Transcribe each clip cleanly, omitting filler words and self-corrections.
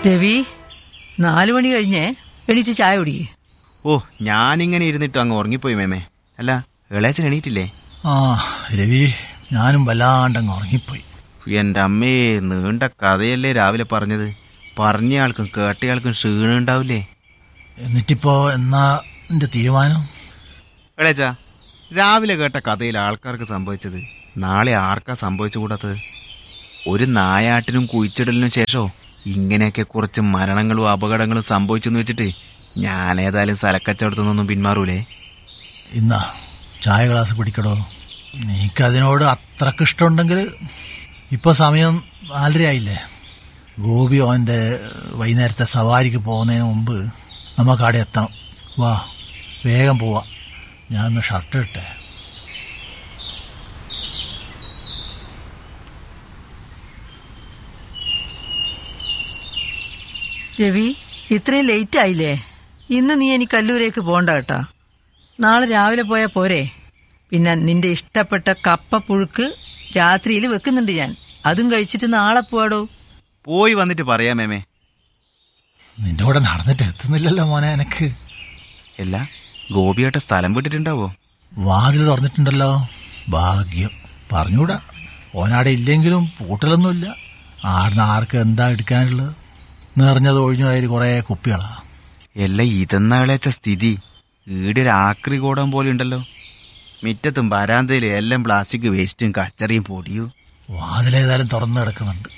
രവി, 4 മണി കഴിഞ്ഞേ എണീച്ച് ചായ കുടിക്കേ. ഓ, ഞാനിങ്ങനെ ഇരുന്നിട്ട് അങ്ങ് ഉറങ്ങിപ്പോയി മേമേ. അല്ല, ഇളയച്ചൻ എണീറ്റില്ലേ? ആ രവി, ഞാനും വല്ലാണ്ടങ്ങ് ഉറങ്ങിപ്പോയി. എൻ്റെ അമ്മേ, നീണ്ട കഥയല്ലേ രാവിലെ പറഞ്ഞത്. പറഞ്ഞയാൾക്കും കേട്ടയാൾക്കും ക്ഷീണം ഉണ്ടാവില്ലേ? എന്നിട്ടിപ്പോ എന്നാ നിന്റെ തീരുമാനം? ഇളയച്ച, രാവിലെ കേട്ട കഥയിൽ ആൾക്കാർക്ക് സംഭവിച്ചത് നാളെ ആർക്കാ സംഭവിച്ചുകൂടാത്തത്? ഒരു നായാട്ടിനും കുഴിച്ചിടലിനും ശേഷമോ ഇങ്ങനെയൊക്കെ കുറച്ച് മരണങ്ങളും അപകടങ്ങളും സംഭവിച്ചെന്ന് വെച്ചിട്ട് ഞാനേതായാലും സ്ഥലക്കച്ചവടത്തുനിന്നൊന്നും പിന്മാറൂലേ. ഇന്നാ ചായ ഗ്ലാസ് പിടിക്കടോ. നീക്കതിനോട് അത്രക്ക് ഇഷ്ടമുണ്ടെങ്കിൽ ഇപ്പോൾ സമയം 4:30 ആയില്ലേ. ഗോപി അവൻ്റെ വൈകുന്നേരത്തെ സവാരിക്ക് പോകുന്നതിന് മുമ്പ് നമുക്കവിടെ എത്തണം. വാ, വേഗം പോവാം. ഞാനൊന്ന് ഷർട്ട് ഇട്ടെ. രവി, ഇത്രയും ലേറ്റ് ആയില്ലേ? ഇന്ന് നീ എനിക്ക് കല്ലൂരേക്ക് പോണ്ട കേട്ടാ. നാളെ രാവിലെ പോയാൽ പോരെ? പിന്നെ നിന്റെ ഇഷ്ടപ്പെട്ട കപ്പ പുഴുക്ക് രാത്രിയിൽ വെക്കുന്നുണ്ട് ഞാൻ. അതും കഴിച്ചിട്ട് നാളെ പോവാടോ. പോയി വന്നിട്ട് പറയാം മേമേ. നിന്റെ കൂടെ നടന്നിട്ട് എത്തുന്നില്ലല്ലോ മോനെ എനക്ക്. അല്ല, ഗോപിയായിട്ട് സ്ഥലം വിട്ടിട്ടുണ്ടാവോ? വാതിൽ തുറന്നിട്ടുണ്ടല്ലോ. ഭാഗ്യം. പറഞ്ഞൂടാ, ഓനാടെ ഇല്ലെങ്കിലും പൂട്ടലൊന്നുമില്ല. ആടുന്ന ആർക്ക് എന്താ എടുക്കാനുള്ളത്? നിറഞ്ഞത് ഒഴിഞ്ഞതായി കുറേ കുപ്പികളാ. എല്ലാം ഇതെന്നാളേച്ച സ്ഥിതി. ഈടൊരു ആക്രി കൂടം പോലെ ഉണ്ടല്ലോ. മിറ്റത്തും വരാന്തയിലും എല്ലാം പ്ലാസ്റ്റിക് വേസ്റ്റും കച്ചറിയും പൊടിയോ. വാതിലേതായാലും തുറന്നു കിടക്കുന്നുണ്ട്.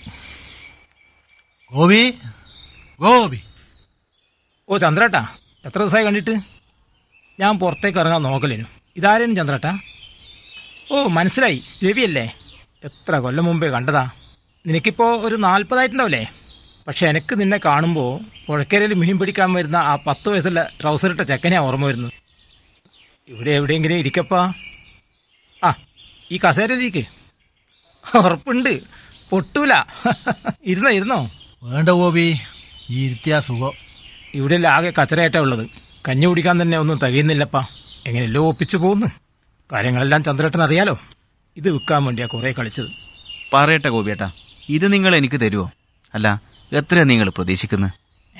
ഗോപി, ഗോപി. ഓ ചന്ദ്രേട്ടാ, എത്ര ദിവസമായി കണ്ടിട്ട്? ഞാൻ പുറത്തേക്ക് ഇറങ്ങാൻ നോക്കലേനു. ഇതാരേനും ചന്ദ്രേട്ടാ? ഓ, മനസ്സിലായി, രവിയല്ലേ. എത്ര കൊല്ലം മുമ്പേ കണ്ടതാ. നിനക്കിപ്പോൾ ഒരു 40 ആയിട്ടുണ്ടാവില്ലേ? പക്ഷെ എനിക്ക് നിന്നെ കാണുമ്പോൾ പുഴക്കരയിൽ മീൻ പിടിക്കാൻ വരുന്ന ആ 10 വയസ്സുള്ള ട്രൗസറിട്ട ചെക്കനെയാണ് ഓർമ്മ വരുന്നത്. ഇവിടെ എവിടെയെങ്കിലും ഇരിക്കപ്പാ. ആ, ഈ കസേരയിലേക്ക്. ഉറപ്പുണ്ട്, പൊട്ടൂല. ഇരുന്നോ. വേണ്ട ഗോപി, ഈ ഇരുത്തിയാ സുഖം. ഇവിടെ ആകെ കച്ചറയായിട്ടാണ് ഉള്ളത്. കഞ്ഞി കുടിക്കാൻ തന്നെ ഒന്നും തികയുന്നില്ലപ്പാ. എങ്ങനെയല്ലോ ഒപ്പിച്ചു പോകുന്നു. കാര്യങ്ങളെല്ലാം ചന്ദ്രേട്ടൻ അറിയാലോ. ഇത് വിൽക്കാൻ വേണ്ടിയാ കുറേ കളിച്ചത്. പറയട്ടെ ഗോപിയേട്ടാ, ഇത് നിങ്ങൾ എനിക്ക് തരുമോ? അല്ല, എത്രയാ നിങ്ങൾ പ്രതീക്ഷിക്കുന്നത്?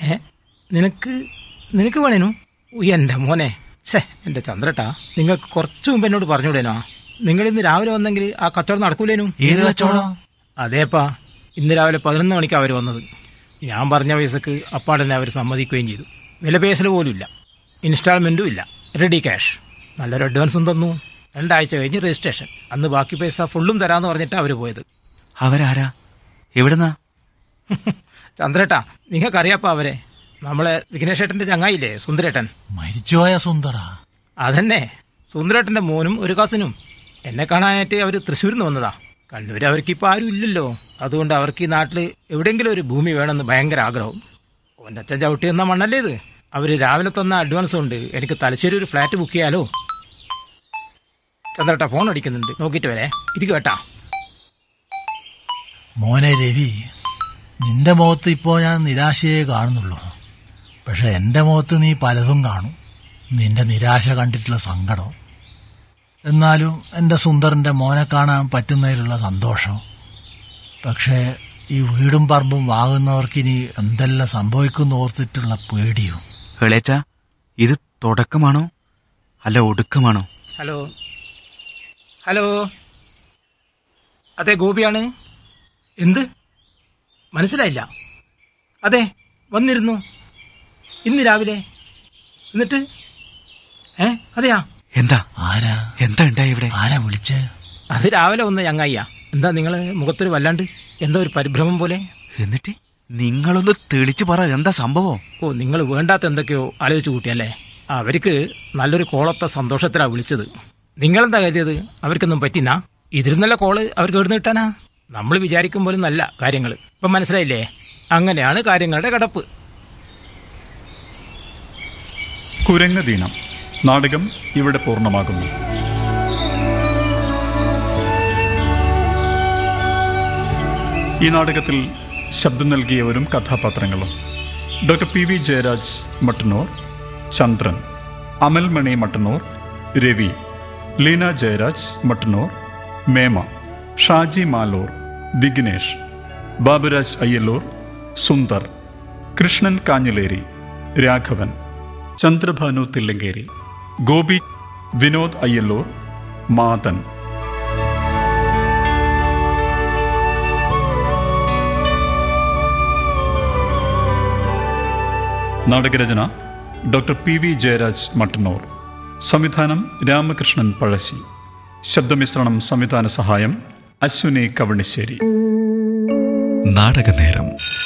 നിനക്ക് വേണേനു? എൻ്റെ മോനെ, എൻ്റെ ചന്ദ്രേട്ടാ, നിങ്ങൾക്ക് കുറച്ചു മുമ്പ് എന്നോട് പറഞ്ഞുകൂടേനോ? നിങ്ങളിന്ന് രാവിലെ വന്നെങ്കിൽ ആ കച്ചവടം നടക്കൂലേനു. ഏത് കച്ചവടം? അതേപ്പാ, ഇന്ന് രാവിലെ 11 മണിക്ക് അവർ വന്നത്. ഞാൻ പറഞ്ഞ പൈസക്ക് അപ്പാടനെ അവർ സമ്മതിക്കുകയും ചെയ്തു. വില പേശൽ പോലും ഇല്ല, ഇൻസ്റ്റാൾമെൻറ്റും ഇല്ല, റെഡി ക്യാഷ്. നല്ലൊരു അഡ്വാൻസും തന്നു. 2 ആഴ്ച കഴിഞ്ഞ് രജിസ്ട്രേഷൻ. അന്ന് ബാക്കി പൈസ ഫുള്ളും തരാമെന്ന് പറഞ്ഞിട്ടാണ് അവർ പോയത്. അവരാരാ? എവിടുന്നാ? ചന്ദ്രേട്ടാ, നിങ്ങൾക്കറിയാപ്പാ അവരെ. നമ്മളെ വിഘ്നേഷേട്ടൻ്റെ ചങ്ങായില്ലേ, സുന്ദരേട്ടൻ. മരിച്ചുപോയ സുന്ദര? അതന്നെ, സുന്ദരേട്ടൻ്റെ മോനും ഒരു കസിനും. എന്നെ കാണാനായിട്ട് അവർ തൃശ്ശൂരിൽ നിന്ന് വന്നതാ. കണ്ണൂർ അവർക്കിപ്പോൾ ആരും ഇല്ലല്ലോ. അതുകൊണ്ട് അവർക്ക് ഈ നാട്ടിൽ എവിടെയെങ്കിലും ഒരു ഭൂമി വേണമെന്ന് ഭയങ്കര ആഗ്രഹം. ഓൻ്റെ അച്ഛൻ ചവിട്ടി തന്ന മണ്ണല്ലേ ഇത്. അവർ രാവിലെ തന്ന അഡ്വാൻസ് കൊണ്ട് എനിക്ക് തലശ്ശേരി ഒരു ഫ്ലാറ്റ് ബുക്ക് ചെയ്യാലോ. ചന്ദ്രേട്ടാ, ഫോൺ അടിക്കുന്നുണ്ട്, നോക്കിയിട്ട് വരെ. ഇത് കേട്ടാ. മോനെ രവി, നിന്റെ മുഖത്ത് ഇപ്പോൾ ഞാൻ നിരാശയെ കാണുന്നുള്ളൂ. പക്ഷെ എൻ്റെ മുഖത്ത് നീ പലതും കാണും. നിന്റെ നിരാശ കണ്ടിട്ടുള്ള സങ്കടം, എന്നാലും എൻ്റെ സുന്ദറിൻ്റെ മോനെ കാണാൻ പറ്റുന്നതിലുള്ള സന്തോഷം. പക്ഷേ ഈ വീടും പറമ്പും വാങ്ങുന്നവർക്കിനി എന്തെല്ലാം സംഭവിക്കുമെന്ന് ഓർത്തിട്ടുള്ള പേടിയും. ഇളയച്ച, ഇത് തുടക്കമാണോ അല്ല ഒടുക്കമാണോ? ഹലോ, അതെ ഗോപിയാണ്. എന്ത്? മനസ്സിലായില്ല. അതെ, വന്നിരുന്നു ഇന്ന് രാവിലെ. എന്നിട്ട് അതെയാ? എന്താ ആരാ? എന്താ ഉണ്ടായി ഇവിടെ? ആരാ വിളിച്ച്? അത് രാവിലെ വന്ന ചങ്ങായിയാ. എന്താ നിങ്ങളെ മുഖത്തൊരു വല്ലാണ്ട് എന്തോ ഒരു പരിഭ്രമം പോലെ? എന്നിട്ട് നിങ്ങളൊന്ന് തെളിച്ചു പറ, എന്താ സംഭവം? ഓ, നിങ്ങൾ വേണ്ടാത്ത എന്തൊക്കെയോ ആലോചിച്ചു കൂട്ടിയല്ലേ. അവർക്ക് നല്ലൊരു കോളത്തെ സന്തോഷത്തിലാണ് വിളിച്ചത്. നിങ്ങളെന്താ കരുതിയത് അവർക്കൊന്നും പറ്റിനാ? ഇതിൽ നല്ല കോള് അവർക്ക് എവിടുന്ന് കിട്ടാനാ? നമ്മൾ വിചാരിക്കും പോലും നല്ല കാര്യങ്ങൾ. ഇപ്പം മനസ്സിലായില്ലേ? അങ്ങനെയാണ് കാര്യങ്ങളുടെ കിടപ്പ്. കുരങ്ങ് ദിനം നാടകം ഇവിടെ പൂർണ്ണമാകുന്നു. ഈ നാടകത്തിൽ ശബ്ദം നൽകിയവരും കഥാപാത്രങ്ങളും: ഡോക്ടർ പി.വി. ജയരാജ് മട്ടന്നൂർ, ചന്ദ്രൻ; അമൽമണി മട്ടന്നൂർ, രവി; ലീന ജയരാജ് മട്ടന്നൂർ, മേമ; ഷാജി മാലൂർ, വിഘ്നേഷ്; ബാബുരാജ് അയ്യല്ലൂർ, സുന്ദർ; കൃഷ്ണൻ കാഞ്ഞിലേരി, രാഘവൻ, ചന്ദ്രഭാനു തില്ലങ്കേരി, ഗോപി, വിനോദ് അയ്യല്ലൂർ, മാതൻ. നാടകരചന doctor PV Jayaraj Mattannur. സംവിധാനം രാമകൃഷ്ണൻ പഴശ്ശി. ശബ്ദമിശ്രണം സംവിധാന സഹായം അശ്വിനി കവണിശ്ശേരി. നാടകനേരം.